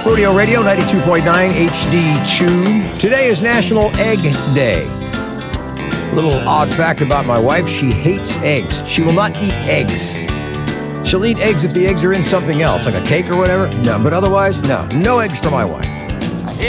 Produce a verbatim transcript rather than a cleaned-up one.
Rodeo Radio ninety-two point nine H D two. Today is National Egg Day. Little odd fact about my wife, she hates eggs. She will not eat eggs. She'll eat eggs if the eggs are in something else, like a cake or whatever. No, but otherwise, no. No eggs for my wife.